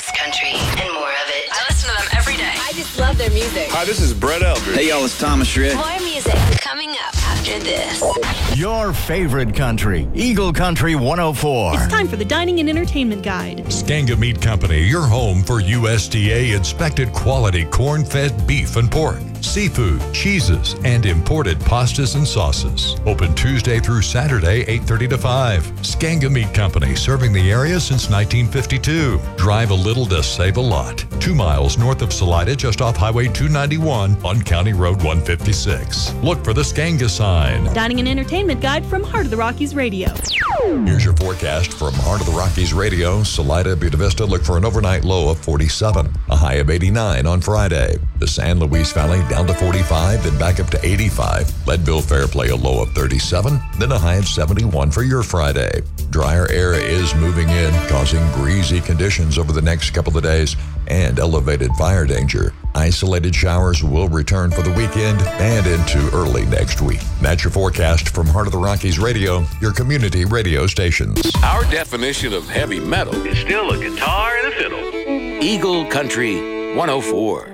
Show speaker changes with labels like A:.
A: best country and more of it.
B: I listen to them every day.
C: I just love their music.
D: Hi, this is Brett Eldridge.
E: Hey, y'all, it's Thomas Shred.
A: More music coming up after this.
F: Your favorite country, Eagle Country 104.
G: It's time for the Dining and Entertainment Guide.
H: Skanga Meat Company, your home for USDA inspected quality corn-fed beef and pork, seafood, cheeses, and imported pastas and sauces. Open Tuesday through Saturday, 8:30 to 5. Skanga Meat Company, serving the area since 1952. Drive a little to save a lot. 2 miles north of Salida, just off Highway 291 on County Road 156. Look for the Skanga sign.
G: Dining and Entertainment Guide from Heart of the Rockies Radio.
H: Here's your forecast from Heart of the Rockies Radio. Salida, Buena Vista, look for an overnight low of 47, a high of 89 on Friday. The San Luis Valley down to 45, then back up to 85. Leadville Fairplay a low of 37, then a high of 71 for your Friday. Drier air is moving in, causing breezy conditions over the next couple of days and elevated fire danger. Isolated showers will return for the weekend and into early next week. That's your forecast from Heart of the Rockies Radio, your community radio stations.
D: Our definition of heavy metal is still a guitar and a fiddle. Eagle Country 104.